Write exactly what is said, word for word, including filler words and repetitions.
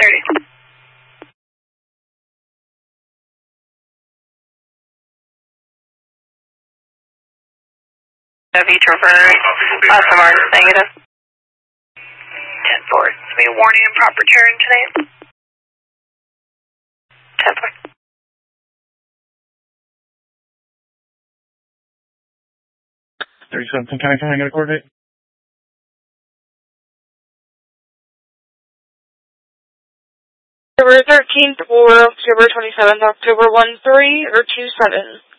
thirty. Have you traversed Austin Martin, negative? ten four. It's me warning and proper turn today. ten four. thirty-seven, can I come and get a coordinate? October thirteenth or October twenty-seventh, October one three or two seven.